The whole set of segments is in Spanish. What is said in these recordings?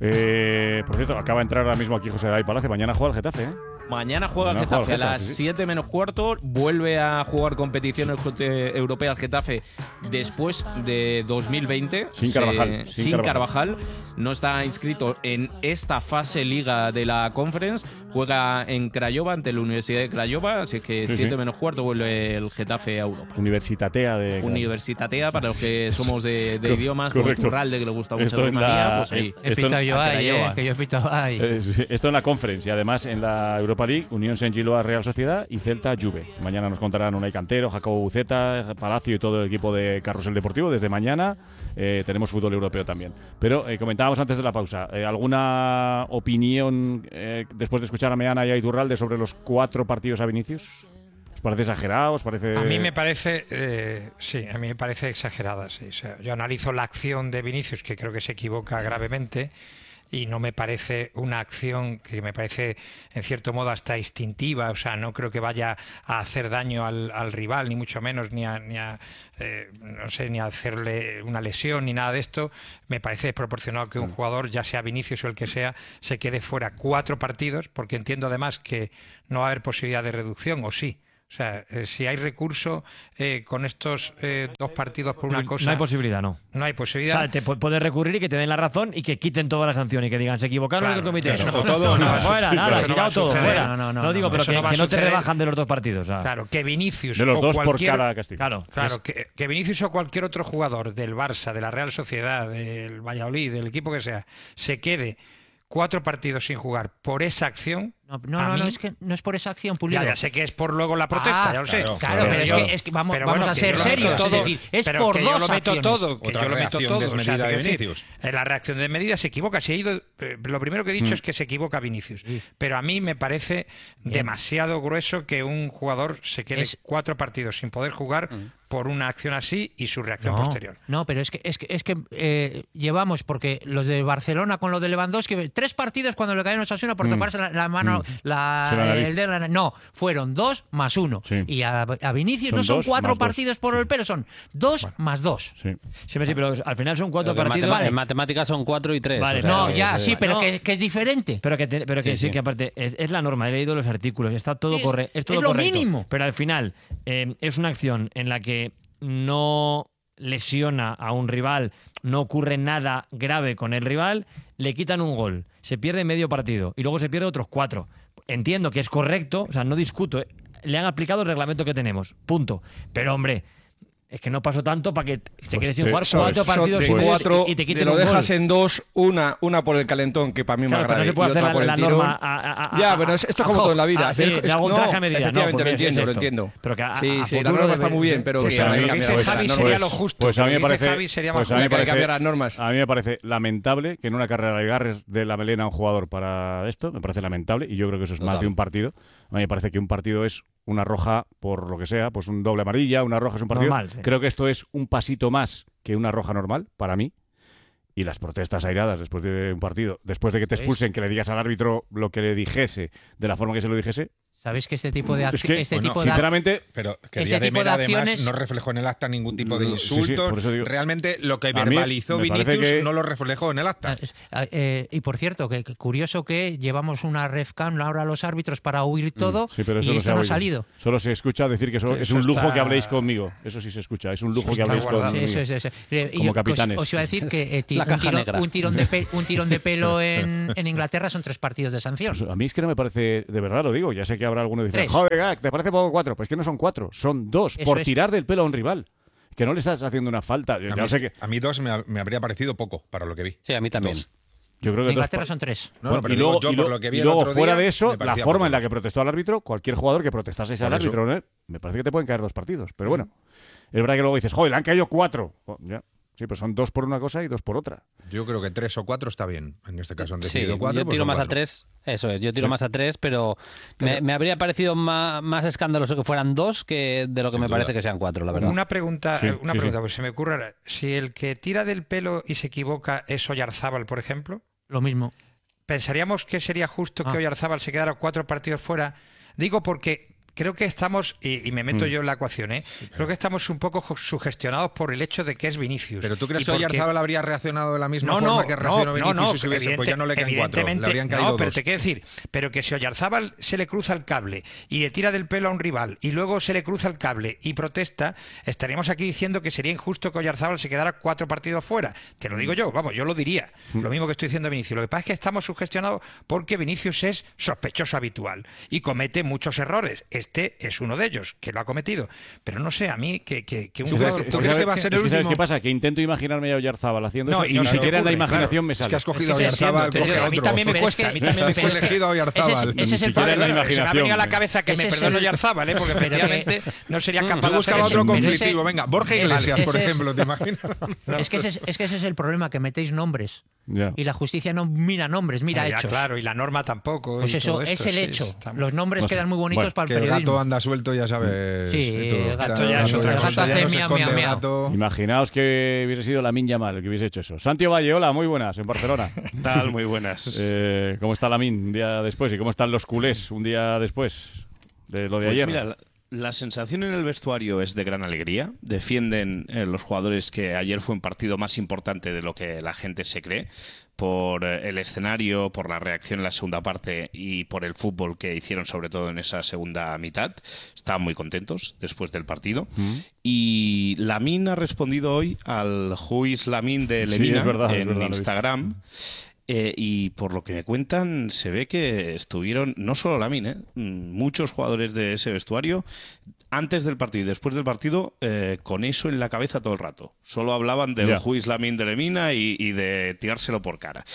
Por cierto, acaba de entrar ahora mismo aquí José David Palacio. Mañana juega el Getafe, ¿eh? Mañana juega el Getafe a las 7 menos cuarto. Vuelve a jugar competiciones europeas Getafe después de 2020. Sin Carvajal. Sin Carvajal. No está inscrito en esta fase liga de la Conference. Juega en Craiova ante la Universidad de Craiova. Así que 7 menos cuarto vuelve el Getafe a Europa. Universitatea para los que somos de idiomas. Como Iturralde, que le gusta mucho la Rumanía. Pues ahí. He pitado yo ahí, que yo he pitado ahí. Esto en la Conference y además en la Europa League, Unión Saint-Gilloise Real Sociedad y Celta Juve. Mañana nos contarán Unai Cantero, Jacobo Buceta, Palacio y todo el equipo de Carrusel Deportivo. Desde mañana tenemos fútbol europeo también. Pero comentábamos antes de la pausa, ¿alguna opinión después de escuchar a Meana y a Iturralde sobre los 4 partidos a Vinicius? ¿Os parece exagerado? ¿Os parece...? A mí me parece, sí, a mí me parece exagerada. Sí. O sea, yo analizo la acción de Vinicius, que creo que se equivoca gravemente. Y no me parece una acción que me parece en cierto modo hasta instintiva, o sea, no creo que vaya a hacer daño al rival, ni mucho menos, ni a hacerle una lesión, ni nada de esto. Me parece desproporcionado que un jugador, ya sea Vinicius o el que sea, se quede fuera 4 partidos, porque entiendo además que no va a haber posibilidad de reducción, o sí. O sea, si hay recurso con estos 2 partidos por una cosa... No hay posibilidad, no. No hay posibilidad. O sea, te puedes recurrir y que te den la razón y que quiten toda la sanción y que digan, se equivocaron en el comité. Claro, o todo, no, fuera, nada, quitado todo, fuera. No digo, pero que no te rebajan de los 2 partidos. O sea. Claro, que Vinicius de los o 2 cualquier, por cada castigo. Claro, que Vinicius o cualquier otro jugador del Barça, de la Real Sociedad, del Valladolid, del equipo que sea, se quede 4 partidos sin jugar por esa acción. No, es que no es por esa acción, Pulido. Ya sé que es por luego la protesta, ya lo sé. Claro, pero es que vamos a ser serios. Es decir, es por que 2 yo lo meto acciones. todo, que Otra yo lo meto todo. desmedida de Vinicius. En la reacción desmedida se equivoca. Si ha ido, lo primero que he dicho es que se equivoca Vinicius. Sí. Pero a mí me parece demasiado grueso que un jugador se quede 4 partidos sin poder jugar por una acción así y su reacción posterior. No, pero es que llevamos, porque los de Barcelona con lo de Lewandowski, 3 partidos cuando le caen a Osasuna por tocarse la mano, no, fueron 2 más 1. Sí. Y a Vinicius no son 4 partidos por el pelo, son 2 más 2. Sí, pero al final son 4 partidos. En matemáticas son 4 y 3. Vale, o sea, sí, pero que es diferente. Pero que sí, que aparte es la norma, he leído los artículos, está todo correcto. Es todo lo correcto. Mínimo. Pero al final es una acción en la que no lesiona a un rival, no ocurre nada grave con el rival, le quitan un gol, se pierde medio partido y luego se pierde otros 4. Entiendo que es correcto, o sea, no discuto, le han aplicado el reglamento que tenemos, punto. Pero, hombre, es que no pasó tanto para que se quede sin jugar 4 partidos de 4 y te quiten lo un dejas gol. En 2, una por el calentón, que para mí me agrada, no se puede hacer por la el tirón. norma Ya, pero esto es como todo en la vida. Sí, le hago un traje a medida. Efectivamente, No, lo entiendo. Pero que sí, la norma está muy bien, pero pues que lo que dice Javi sería lo justo. Pues a mí me parece, Javi sería más a mí que cambiar las normas. A mí me parece lamentable que en una carrera le agarres de la melena a un jugador para esto, me parece lamentable, y yo creo que eso es más de un partido. A mí me parece que un partido es una roja por lo que sea, pues un doble amarilla, una roja es un partido. Normal, sí. Creo que esto es un pasito más que una roja normal, para mí. Y las protestas airadas después de un partido, después de que te expulsen, que le digas al árbitro lo que le dijese, de la forma que se lo dijese. ¿Sabéis que este tipo de acciones... sinceramente... Pero que el día de Mera, además, no reflejó en el acta ningún tipo de insulto. Por eso digo, realmente lo que verbalizó Vinicius no lo reflejó en el acta. Y por cierto, que curioso que llevamos una refcam ahora a los árbitros para huir todo pero y esto no ha salido. Solo se escucha decir que es un lujo que habléis conmigo. Eso sí se escucha. Es un lujo que habléis conmigo. Como capitanes. Os iba a decir que un tirón de pelo en Inglaterra son 3 partidos de sanción. Pues a mí es que no me parece, de verdad lo digo, ya sé que habrá alguno que dice, joder, ¿te parece poco 4? Pues que no son 4, son 2, por tirar del pelo a un rival. Que no le estás haciendo una falta. A mí 2 me habría parecido poco para lo que vi. Sí, a mí también. 2. Yo creo que en Inglaterra son 3. Y luego fuera de eso, la forma en la que protestó al árbitro, cualquier jugador que protestase al árbitro, ¿no? Me parece que te pueden caer 2 partidos. Pero bueno, es verdad que luego dices, joder, le han caído 4. Ya. Sí, pero son 2 por una cosa y 2 por otra. Yo creo que 3 o 4 está bien. En este caso han sí, decidido 4. Yo tiro más a 3. Eso es, yo tiro más a 3, pero me habría parecido más escandaloso que fueran 2 que de lo que me parece que sean 4, la verdad. Una pregunta, pues se me ocurre ahora. Si el que tira del pelo y se equivoca es Oyarzábal, por ejemplo. Lo mismo. ¿Pensaríamos que sería justo que Oyarzábal se quedara 4 partidos fuera? Digo porque creo que estamos, y me meto yo en la ecuación, creo que estamos un poco sugestionados por el hecho de que es Vinicius. ¿Pero tú crees que Oyarzábal habría reaccionado de la misma forma que reaccionó Vinicius si hubiese? Pues ya no le caen 4, le habrían caído 2. Pero te quiero decir, pero que si Oyarzábal se le cruza el cable y le tira del pelo a un rival y luego se le cruza el cable y protesta, estaríamos aquí diciendo que sería injusto que Oyarzábal se quedara 4 partidos fuera. Te lo digo yo, vamos, yo lo diría. Lo mismo que estoy diciendo Vinicius. Lo que pasa es que estamos sugestionados porque Vinicius es sospechoso habitual y comete muchos errores. Este es uno de ellos, que lo ha cometido. Pero no sé, a mí que un jugador... ¿Tú crees que va a ser el último? ¿Sabes qué pasa? Que intento imaginarme a Oyarzábal haciendo eso y ni siquiera en la imaginación me sale. Es que has cogido a Oyarzábal, a mí también me cuesta. Has elegido a Oyarzábal. Ni siquiera en la imaginación. Me ha venido a la cabeza que me perdone Oyarzábal, porque efectivamente no sería capaz de hacer buscaba otro conflictivo. Venga, Borja Iglesias, por ejemplo, ¿te imaginas? Es que ese es el problema, que metéis nombres. Y la justicia no mira nombres, mira hechos. Claro, y la norma tampoco. Pues eso, es el hecho. Los nombres quedan muy bonitos para el periodismo. El gato anda suelto, ya sabes. Sí, el gato ya es otra cosa. Imaginaos que hubiese sido Lamine Yamal el que hubiese hecho eso. Santi Ovalle, hola, muy buenas, en Barcelona. ¿Qué tal? Muy buenas. ¿Cómo está Lamine un día después? ¿Y cómo están los culés un día después de lo de ayer? Mira, la sensación en el vestuario es de gran alegría. Defienden los jugadores que ayer fue un partido más importante de lo que la gente se cree, por el escenario, por la reacción en la segunda parte y por el fútbol que hicieron, sobre todo en esa segunda mitad. Estaban muy contentos después del partido. Y Lamine ha respondido hoy al Who is Lamine de Lemina en Instagram. Y por lo que me cuentan, se ve que estuvieron, no solo Lamine, muchos jugadores de ese vestuario, antes del partido y después del partido, con eso en la cabeza todo el rato. Solo hablaban del Who is Lamine de Lemina y de tirárselo por cara.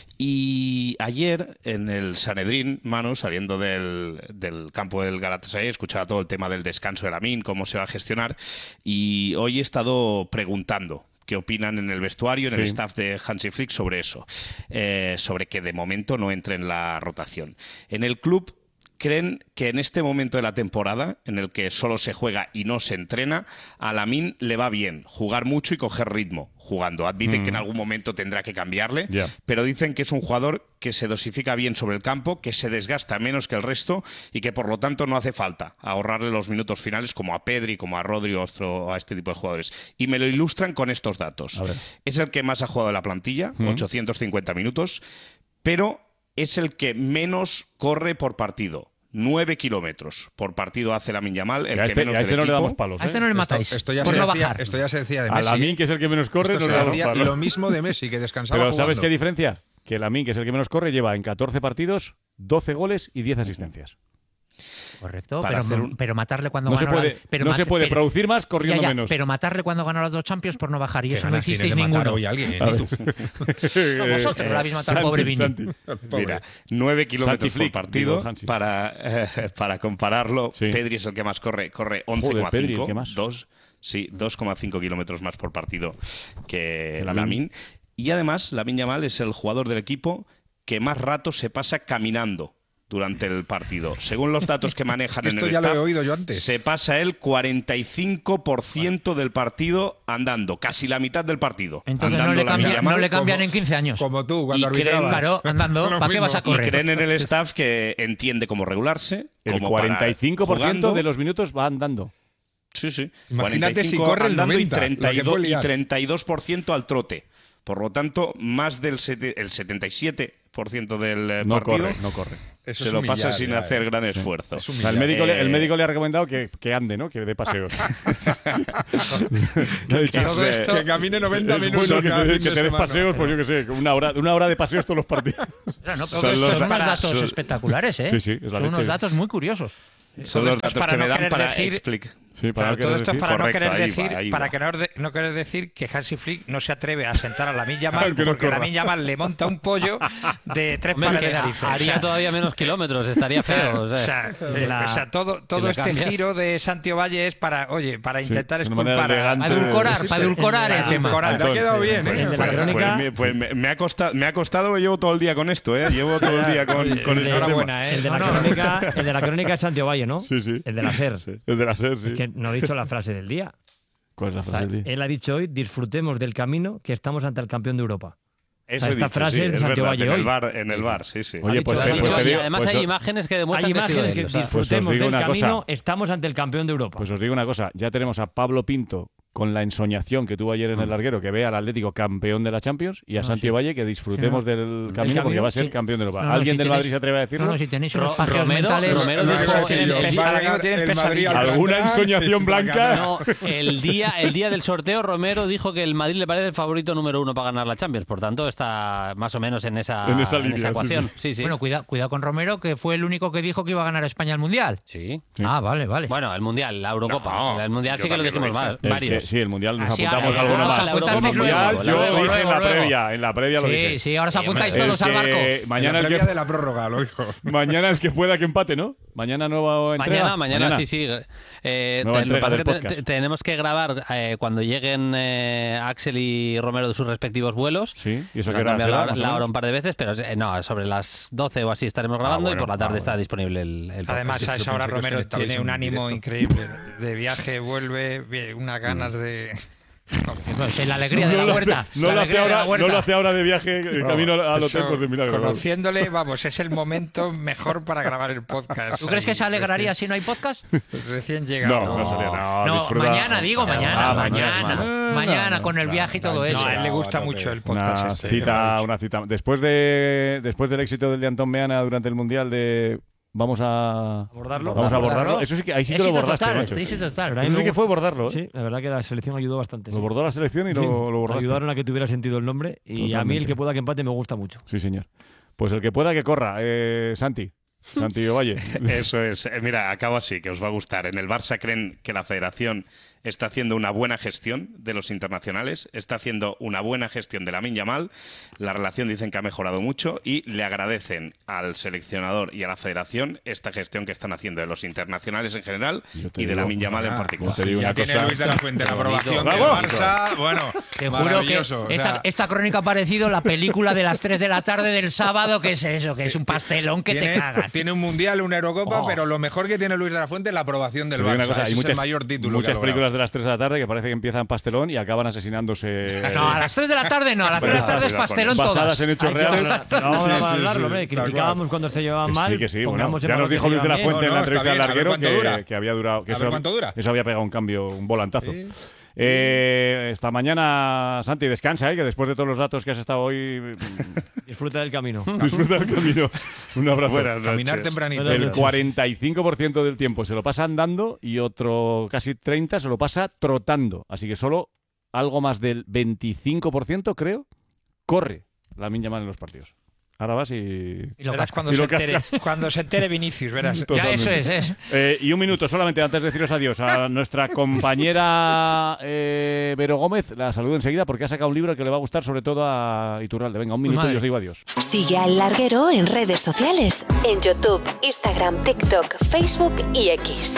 Y ayer, en el Sanedrín, Manu, saliendo del campo del Galatasaray, escuchaba todo el tema del descanso de Lamine, cómo se va a gestionar, y hoy he estado preguntando qué opinan en el vestuario, en el staff de Hansi Flick sobre eso, sobre que de momento no entre en la rotación. En el club creen que en este momento de la temporada, en el que solo se juega y no se entrena, a Lamine le va bien jugar mucho y coger ritmo jugando. Admiten que en algún momento tendrá que cambiarle, pero dicen que es un jugador que se dosifica bien sobre el campo, que se desgasta menos que el resto y que por lo tanto no hace falta ahorrarle los minutos finales como a Pedri, como a Rodri o a este tipo de jugadores. Y me lo ilustran con estos datos. Es el que más ha jugado en la plantilla, 850 minutos, pero es el que menos corre por partido. 9 kilómetros por partido hace Lamine Yamal. El a este, menos a este no le damos palos. A este no le matáis. Esto ya se decía de Messi. A Lamine, que es el que menos corre, no le damos palos. Lo mismo de Messi, que descansaba Pero jugando. ¿sabes qué diferencia? Que Lamine, que es el que menos corre, lleva en 14 partidos 12 goles y 10 asistencias. Correcto, pero matarle cuando no ganó no se puede producir más corriendo menos. Pero matarle cuando ganó las 2 Champions por no bajar, y ¿Qué eso no hicisteis ninguno. Hoy alguien, no, vosotros lo habéis matado al pobre Vini. Mira, 9 kilómetros por partido. Para compararlo, Pedri es el que más corre 11,5. 2,5 kilómetros más por partido que Lamine. Y además, Lamine Yamal es el jugador del equipo que más rato se pasa caminando durante el partido. Según los datos que manejan en el staff, lo he oído yo antes. Se pasa el 45% del partido andando, casi la mitad del partido. Entonces no le cambian en 15 años. Como tú, cuando arbitrabas. Claro, andando, ¿para qué vas a correr? Y creen en el staff que entiende cómo regularse. El 45% de los minutos va andando. Sí. Imagínate si corre el 90, y 32% al trote. Por lo tanto, más del 77% del partido no corre. Eso se lo pasa sin hacer gran esfuerzo. El médico le ha recomendado que ande, ¿no? Que dé paseos. Todo esto, que camine 90 minutos. Bueno, que te des paseos, pues yo qué sé, una hora de paseos todos los partidos. Son unos datos especulares, ¿eh? Sí, son unos datos muy curiosos. Son los datos que me dan para explicar. Todo esto es para no querer decir que Hansi Flick no se atreve a sentar a Lamine Yamal porque Lamine Yamal le monta un pollo de 3 pares de narices. Haría todavía menos kilómetros, estaría feo. O sea, todo este giro de Santi Ovalle es para intentar esculpar, para edulcorar el tema. Te ha quedado bien, ¿eh? Pues me ha costado, llevo todo el día con esto, ¿eh? Llevo todo el día con el enhorabuena, ¿eh? El de la crónica es Santi Ovalle, ¿no? Sí. El de la SER. El de la SER, sí. Es que no ha dicho la frase del día. ¿Cuál es la frase del día? Él ha dicho hoy, disfrutemos del camino, que estamos ante el campeón de Europa. Esta frase es de Santiago Valle hoy. En el bar, sí. Oye, pues te digo, además hay imágenes que demuestran que disfrutemos del camino, estamos ante el campeón de Europa. Pues os digo una cosa, ya tenemos a Pablo Pinto con la ensoñación que tuvo ayer en el larguero, que vea al Atlético campeón de la Champions, y a Santi Valle que disfrutemos del camino porque va a ser campeón de Europa. ¿Alguien del Madrid se atreve a decirlo? No, si tenéis unos pajeos mentales... Romero dijo ¿Alguna ensoñación blanca? No, el día del sorteo Romero dijo que el Madrid le parece el favorito número 1 para ganar la Champions, por tanto está más o menos en esa ecuación. Sí. Bueno, cuidado con Romero, que fue el único que dijo que iba a ganar España el Mundial. Sí. Ah, vale. Bueno, el Mundial, la Eurocopa. El Mundial sí que lo dijimos varios. Sí, el Mundial nos apuntamos alguno más. El Mundial yo dije en la previa lo dije. Sí, ahora os apuntáis todos al barco. Mañana el día de la prórroga, lo dijo. Mañana es que pueda que empate, ¿no? Mañana nueva entrega. Mañana sí. Tenemos que grabar cuando lleguen Axel y Romero de sus respectivos vuelos. Sí, y eso que era la hora un par de veces, pero no, sobre las 12 o así estaremos grabando y por la tarde está disponible el podcast. Además, a esa hora Romero tiene un ánimo increíble de viaje, vuelve, unas ganas de... En la alegría de la huerta. No lo hace ahora de viaje camino al hotel por de milagro. Conociéndole, es el momento mejor para grabar el podcast. ¿Tú crees que se alegraría si no hay podcast? Recién llegado. No, mañana con el viaje y todo eso. No, a él le gusta mucho el podcast. Una cita. Después del éxito del de Antón Meana durante el Mundial de... Vamos a abordarlo. Eso sí que ahí sí que lo abordaste, macho. Eso sí que fue abordarlo. Sí, la verdad que la selección ayudó bastante. Lo abordó la selección y lo abordaste. Ayudaron a que tuviera sentido el nombre y totalmente. A mí el que pueda que empate me gusta mucho. Sí, señor. Pues el que pueda que corra. Santi Valle. Eso es. Mira, acabo así, que os va a gustar. En el Barça creen que la Federación está haciendo una buena gestión de los internacionales, está haciendo una buena gestión de Lamine Yamal, la relación dicen que ha mejorado mucho y le agradecen al seleccionador y a la Federación esta gestión que están haciendo de los internacionales en general y de Lamine Yamal en particular. Ya tiene Luis de la Fuente la aprobación del Barça, bueno, te juro que esta crónica ha parecido la película de las 3 de la tarde del sábado, que es eso, que es un pastelón que te cagas. Tiene un Mundial, una Eurocopa, pero lo mejor que tiene Luis de la Fuente es la aprobación del Barça. Hay es el mayor título. Muchas películas de las 3 de la tarde que parece que empiezan pastelón y acaban asesinándose. No, a las 3 de la tarde no, a las 3 de la tarde es pastelón todas. Basadas en hechos reales. No, vamos a hablarlo, criticábamos cuando se llevaban mal. Sí, bueno, ya nos dijo Luis de la Fuente en la entrevista del larguero que había durado. ¿Cuánto dura? Eso había pegado un cambio, un volantazo. Esta mañana, Santi, descansa, que después de todos los datos que has estado hoy... Disfruta del camino. Disfruta del camino. Un abrazo. Caminar tempranito. El 45% del tiempo se lo pasa andando y otro casi 30% se lo pasa trotando. Así que solo algo más del 25%, creo, corre Lamine Yamal en los partidos. Ahora vas y verás cuando se entere Vinicius, verás. Ya eso es. Y un minuto solamente antes de deciros adiós a nuestra compañera Vero Gómez. La saludo enseguida porque ha sacado un libro que le va a gustar sobre todo a Iturralde. Venga, un minuto y os digo adiós. Sigue al Larguero en redes sociales, en YouTube, Instagram, TikTok, Facebook y X.